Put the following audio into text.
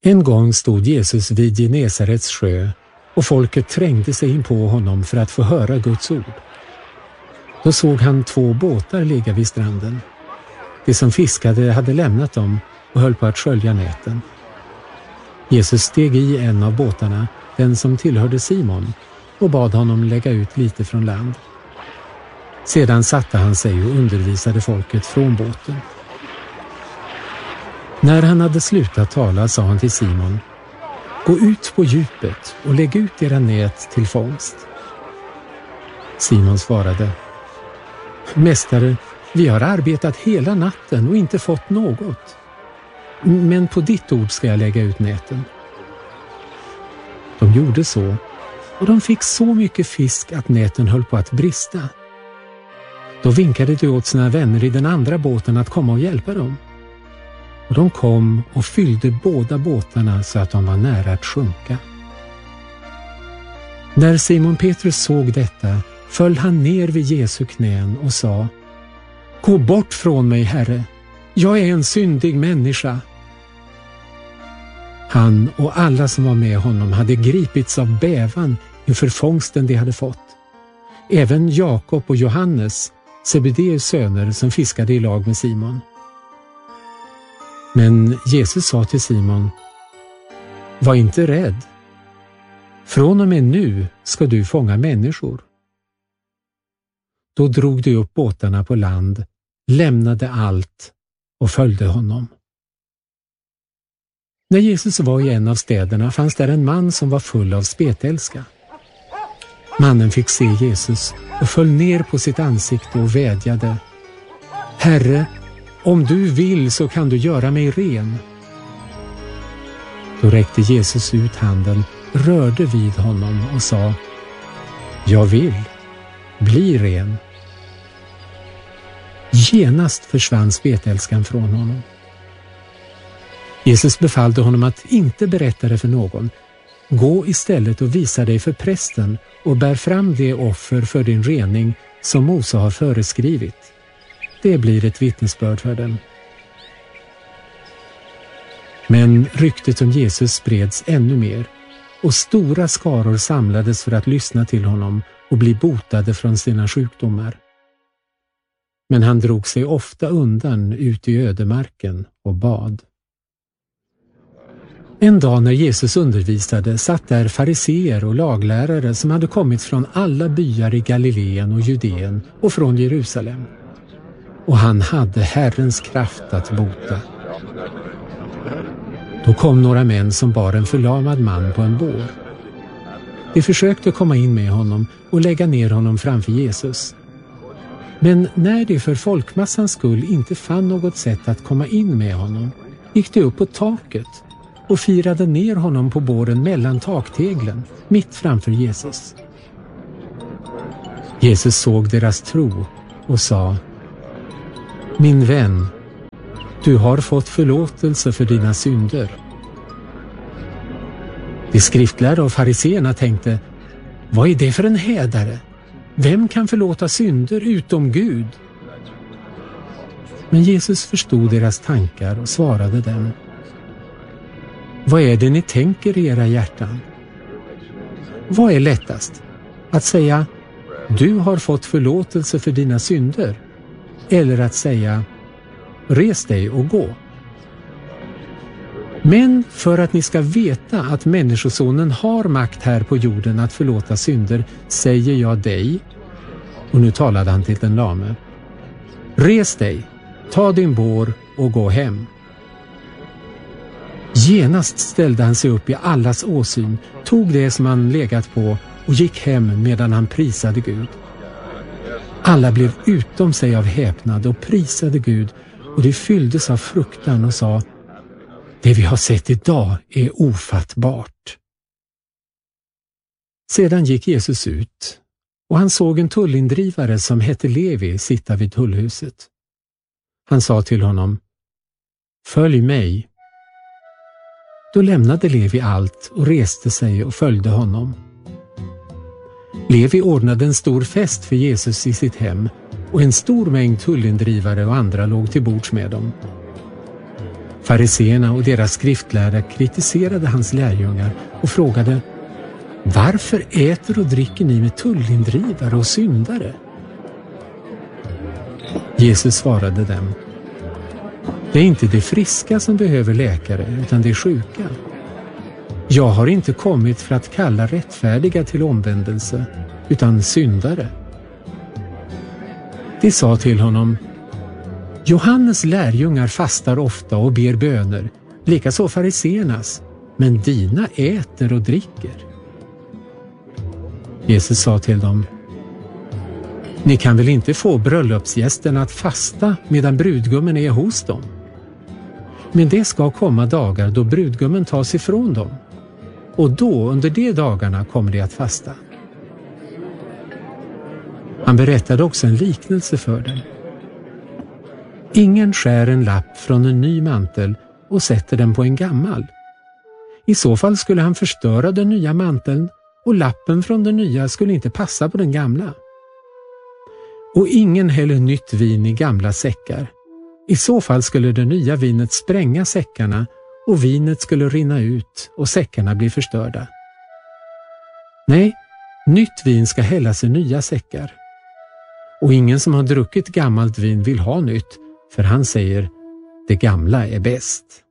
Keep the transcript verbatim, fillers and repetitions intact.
En gång stod Jesus vid Genesarets sjö och folket trängde sig in på honom för att få höra Guds ord. Då såg han två båtar ligga vid stranden. De som fiskade hade lämnat dem och höll på att skölja näten. Jesus steg i en av båtarna, den som tillhörde Simon, och bad honom lägga ut lite från land. Sedan satte han sig och undervisade folket från båten. När han hade slutat tala sa han till Simon: gå ut på djupet och lägg ut era nät till fångst. Simon svarade: Mästare, vi har arbetat hela natten och inte fått något. Men på ditt ord ska jag lägga ut näten. De gjorde så, och de fick så mycket fisk att näten höll på att brista. Då vinkade de åt sina vänner i den andra båten att komma och hjälpa dem. Och de kom och fyllde båda båtarna så att de var nära att sjunka. När Simon Petrus såg detta föll han ner vid Jesu knän och sa: gå bort från mig, Herre, jag är en syndig människa. Han och alla som var med honom hade gripits av bävan inför fångsten de hade fått. Även Jakob och Johannes, Zebedeus söner, som fiskade i lag med Simon. Men Jesus sa till Simon: var inte rädd. Från och med nu ska du fånga människor. Då drog de upp båtarna på land, lämnade allt och följde honom. När Jesus var i en av städerna fanns där en man som var full av spetälska. Mannen fick se Jesus och föll ner på sitt ansikte och vädjade: Herre, om du vill så kan du göra mig ren. Då räckte Jesus ut handen, rörde vid honom och sa: jag vill, bli ren. Genast försvann spetälskan från honom. Jesus befallde honom att inte berätta det för någon. Gå istället och visa dig för prästen och bär fram det offer för din rening som Mose har föreskrivit. Det blir ett vittnesbörd för dem. Men ryktet om Jesus spreds ännu mer, och stora skaror samlades för att lyssna till honom och bli botade från sina sjukdomar. Men han drog sig ofta undan ut i ödemarken och bad. En dag när Jesus undervisade satt där fariseer och laglärare som hade kommit från alla byar i Galileen och Judeen och från Jerusalem. Och han hade Herrens kraft att bota. Då kom några män som bar en förlamad man på en bår. De försökte komma in med honom och lägga ner honom framför Jesus. Men när de för folkmassans skull inte fann något sätt att komma in med honom, gick de upp på taket och firade ner honom på båren mellan takteglen, mitt framför Jesus. Jesus såg deras tro och sa: min vän, du har fått förlåtelse för dina synder. De skriftlärda och fariseerna tänkte: vad är det för en hädare? Vem kan förlåta synder utom Gud? Men Jesus förstod deras tankar och svarade dem: vad är det ni tänker i era hjärtan? Vad är lättast? Att säga: du har fått förlåtelse för dina synder? Eller att säga: res dig och gå? Men för att ni ska veta att människosonen har makt här på jorden att förlåta synder, säger jag dig, och nu talade han till den lame: res dig, ta din bår och gå hem. Genast ställde han sig upp i allas åsyn, tog det som han legat på och gick hem medan han prisade Gud. Alla blev utom sig av häpnad och prisade Gud, och de fylldes av fruktan och sa: det vi har sett idag är ofattbart. Sedan gick Jesus ut, och han såg en tullindrivare som hette Levi sitta vid tullhuset. Han sa till honom: följ mig. Då lämnade Levi allt och reste sig och följde honom. Levi ordnade en stor fest för Jesus i sitt hem, och en stor mängd tullindrivare och andra låg till bords med dem. Fariséerna och deras skriftlärare kritiserade hans lärjungar och frågade: varför äter och dricker ni med tullindrivare och syndare? Jesus svarade dem: det är inte de friska som behöver läkare, utan de sjuka. Jag har inte kommit för att kalla rättfärdiga till omvändelse, utan syndare. De sa till honom: Johannes lärjungar fastar ofta och ber böner, likaså fariséernas, men dina äter och dricker. Jesus sa till dem: ni kan väl inte få bröllopsgästerna att fasta medan brudgummen är hos dem? Men det ska komma dagar då brudgummen tas ifrån dem, och då under de dagarna kommer de att fasta. Han berättade också en liknelse för dem. Ingen skär en lapp från en ny mantel och sätter den på en gammal. I så fall skulle han förstöra den nya manteln, och lappen från den nya skulle inte passa på den gamla. Och ingen häller nytt vin i gamla säckar. I så fall skulle det nya vinet spränga säckarna, och vinet skulle rinna ut och säckarna bli förstörda. Nej, nytt vin ska hällas i nya säckar. Och ingen som har druckit gammalt vin vill ha nytt, för han säger: det gamla är bäst.